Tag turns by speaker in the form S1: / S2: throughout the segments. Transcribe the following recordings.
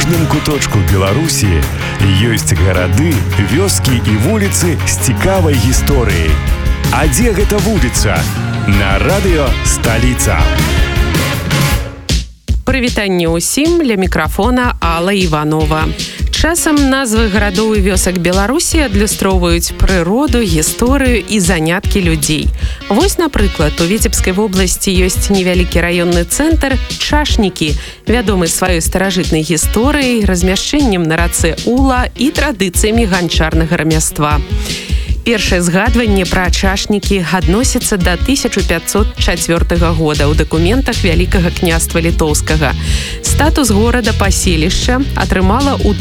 S1: кожным куточку Беларусі ёсць гарады, вёскі і вуліцы з цікавай гісторыяй. А дзе гэта вуліца? На радыё «Сталіца».
S2: Прывітанне ўсім, ля мікрафона Алла Іванова. Часам назвы гарадоў і вёсак Беларусі адлюстроўваюць прыроду, гісторыю і заняткі людзей. Вось, напрыклад, у Віцебскай вобласці ёсць невялікі раённы цэнтр Чашнікі, вядомы сваёй старажытнай гісторыяй, размяшчэннем на рацэ Ула і традыцыямі ганчарнага рамяства. Першае згадванне пра Чашнікі адносіцца да 1504 года ў дакументах Вялікага княства Літоўскага. Статус горада-паселішча атрымала ў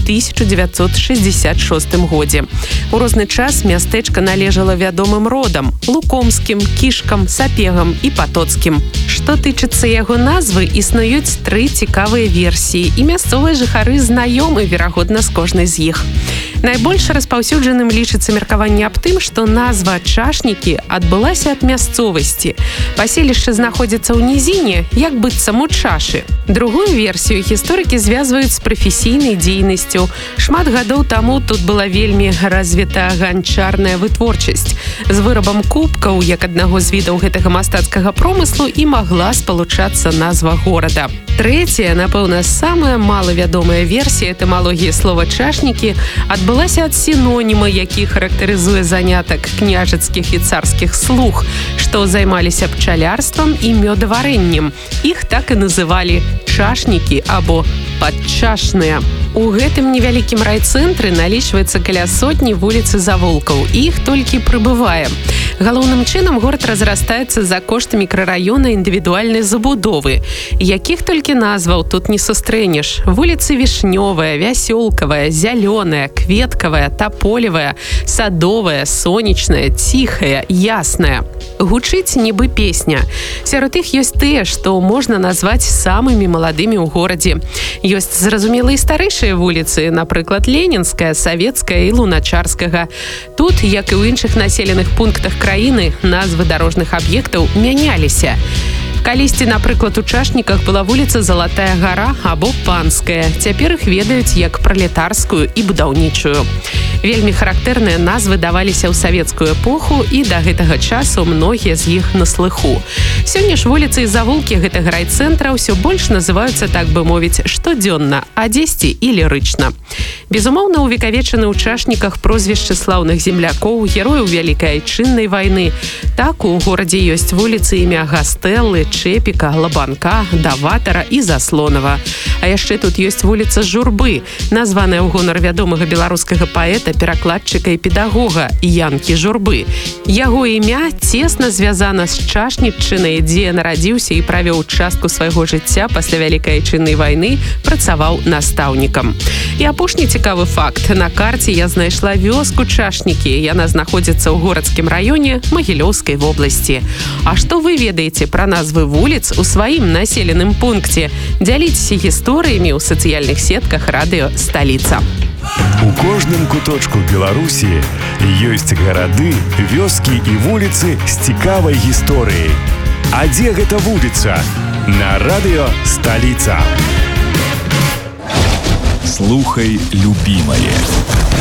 S2: 1966 годзе. У розны час мястэчка належала вядомым родам – Лукомскім, Кішкам, Сапегам і Патоцкім. Што тычыцца яго назвы, існуюць 3 цікавыя версіі, і мясцовыя жыхары знаёмы, верагодна, з кожнай з іх. Найбольш распаўсюджаным лічыцца меркаванне аб тым, што назва Чашнікі адбылася ад мясцовасці. Паселішча знаходзіцца ў нізіне, як быццам у чашы. Другую версію гісторыкі звязваюць з прафесійнай дзейнасцю. Шмат гадоў таму тут была вельмі развіта ганчарная вытворчасць. З вырабам кубкаў, як аднаго з відаў гэтага мастацкага промыслу, і магла спалучацца назва горада. Трэцяя, напэўна, самая малавядомая версія этымалогіі слова «чашнікі» адбылася ад сіноніма, які характарызуе занятак княжацкіх і царскіх слуг, што займаліся пчалярствам і мёдаварэннем. Іх так і называлі «чашнікі» або «падчашныя». У гэтым невялікім райцэнтры налічваецца каля сотні вуліц і завулкаў, і іх толькі прыбывае. Галоўным чынам горад разрастаецца за кошт мікрараёна індывідуальнай забудовы. Якіх толькі назваў тут не сустрэнеш. Вуліцы Вішнёвая, Вясёлкавая, Зялёная, Кветкавая, Таполевая, Садовая, Сонечная, Ціхая, Ясная. Гучыць нібы песня. Сярод іх ёсць тыя, што можна назваць самымі маладымі ў горадзе. Ёсць, зразумела, і старэйшыя вуліцы, напрыклад, Ленінская, Савецкая і Луначарскага. Тут, як і ў іншых населеных пунктах краіны, назвы дарожных аб'ектаў мяняліся. Калісьці, напрыклад, у Чашніках была вуліца Залатая гара або Панская. Цяпер іх ведаюць як пралетарскую і будаўнічую. Вельмі характэрныя назвы даваліся ў савецкую эпоху, і да гэтага часу многія з іх на слыху. Сёння ж вуліцы і завулкі гэтага райцэнтра ўсё больш называюцца, так бы мовіць, штодзённа, а дзесьці і лірычна. Безумоўна, увекавечаны ў Чашніках прозвішчы слаўных землякоў, герояў Вялікай Айчыннай вайны. Так, у горадзе ёсць вуліцы імя Гастэллы, Чэпіка, Лабанка, Даватара і Заслонава. А яшчэ тут ёсць вуліца Журбы, названая ў гонар вядомага беларускага паэта, перакладчыка і педагога Янкі Журбы. Яго імя цесна звязана з Чашніччынай, дзе нарадзіўся і правіў частку свайго жыцця пасля Вялікай Айчыннай вайны, працаваў настаўнікам. І апошні цікавы факт. На карце я знайшла вёску Чашнікі. Яна знаходзіцца ў горадскім раёне Магілёўскай вобласці. А што вы ведаеце пра назвы вуліц у сваім населеным пункце? Дзяліцеся гісторыямі ў сацыяльных сетках радыё «Сталіца».
S1: У кожным куточку Беларусі ёсць гарады, вёскі і вуліцы з цікавай гісторыяй. А дзе гэта вуліца? На радыё «Сталіца».
S3: Слухай любімае.